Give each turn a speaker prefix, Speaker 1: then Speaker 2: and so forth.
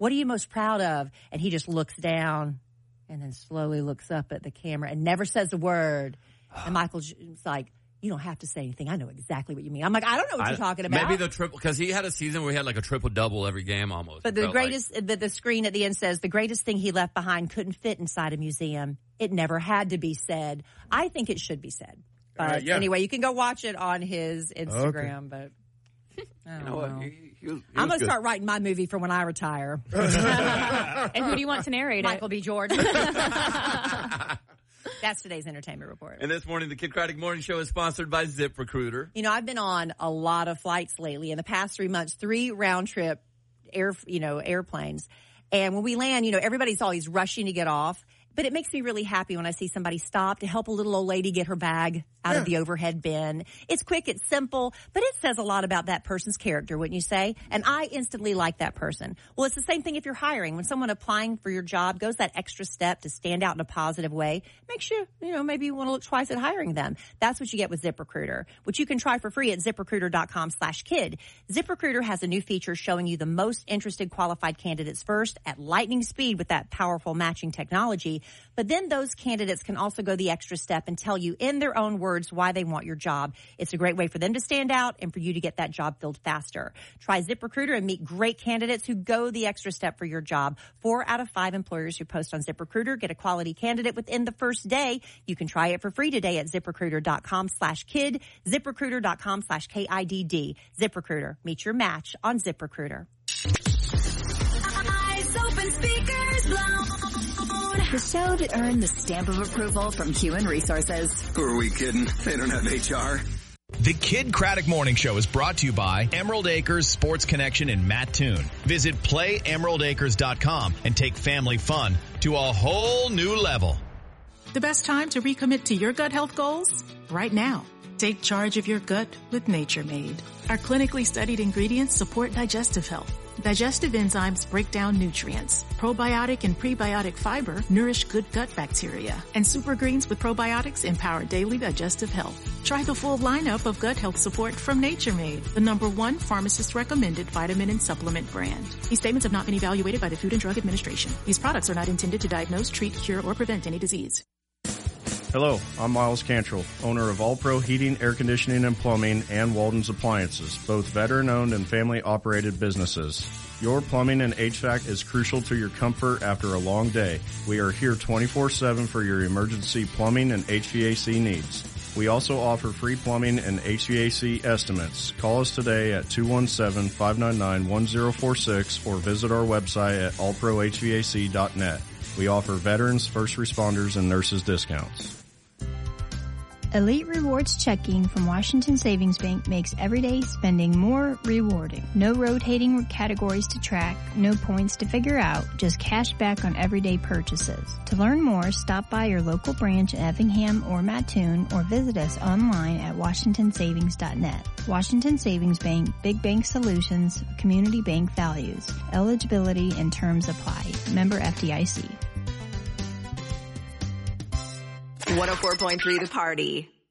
Speaker 1: what are you most proud of? And he just looks down and then slowly looks up at the camera and never says a word. And Michael's like, you don't have to say anything. I know exactly what you mean. I'm like, I don't know what you're talking about.
Speaker 2: Maybe the triple, because he had a season where he had like a triple-double every game almost.
Speaker 1: But the screen at the end says, the greatest thing he left behind couldn't fit inside a museum. It never had to be said. I think it should be said. But anyway, you can go watch it on his Instagram. Okay. But I don't know. I'm going to start writing my movie for when I retire.
Speaker 3: And who do you want to narrate
Speaker 1: Michael B. Jordan. That's today's entertainment report.
Speaker 2: And this morning, the Kid Craddock Morning Show is sponsored by ZipRecruiter.
Speaker 1: You know, I've been on a lot of flights lately. In the past 3 months, 3 round-trip airplanes. And when we land, everybody's always rushing to get off. But it makes me really happy when I see somebody stop to help a little old lady get her bag out of the overhead bin. It's quick, it's simple, but it says a lot about that person's character, wouldn't you say? And I instantly like that person. Well, it's the same thing if you're hiring. When someone applying for your job goes that extra step to stand out in a positive way, it makes you, maybe you want to look twice at hiring them. That's what you get with ZipRecruiter, which you can try for free at ZipRecruiter.com/kid. ZipRecruiter has a new feature showing you the most interested qualified candidates first at lightning speed with that powerful matching technology. But then those candidates can also go the extra step and tell you in their own words why they want your job. It's a great way for them to stand out and for you to get that job filled faster. Try ZipRecruiter and meet great candidates who go the extra step for your job. 4 out of 5 employers who post on ZipRecruiter get a quality candidate within the first day. You can try it for free today at ZipRecruiter.com/kid, ZipRecruiter.com/KIDD. ZipRecruiter. Meet your match on ZipRecruiter.
Speaker 4: Eyes open, speakers blown. The show that earned the stamp of approval from Human Resources.
Speaker 5: Who are we kidding? They don't have HR.
Speaker 6: The Kid Craddock Morning Show is brought to you by Emerald Acres Sports Connection in Mattoon. Visit PlayEmeraldAcres.com and take family fun to a whole new level.
Speaker 7: The best time to recommit to your gut health goals? Right now. Take charge of your gut with Nature Made. Our clinically studied ingredients support digestive health. Digestive enzymes break down nutrients. Probiotic and prebiotic fiber nourish good gut bacteria. And super greens with probiotics empower daily digestive health. Try the full lineup of gut health support from Nature Made, the #1 pharmacist-recommended vitamin and supplement brand. These statements have not been evaluated by the Food and Drug Administration. These products are not intended to diagnose, treat, cure, or prevent any disease.
Speaker 8: Hello, I'm Miles Cantrell, owner of All Pro Heating, Air Conditioning, and Plumbing and Walden's Appliances, both veteran-owned and family-operated businesses. Your plumbing and HVAC is crucial to your comfort after a long day. We are here 24/7 for your emergency plumbing and HVAC needs. We also offer free plumbing and HVAC estimates. Call us today at 217-599-1046 or visit our website at allprohvac.net. We offer veterans, first responders, and nurses discounts.
Speaker 9: Elite Rewards checking from Washington Savings Bank makes everyday spending more rewarding. No rotating categories to track, no points to figure out, just cash back on everyday purchases. To learn more, stop by your local branch in Effingham or Mattoon or visit us online at washingtonsavings.net. Washington Savings Bank, Big Bank Solutions, Community Bank Values. Eligibility and terms apply. Member FDIC.
Speaker 4: 104.3 The Party.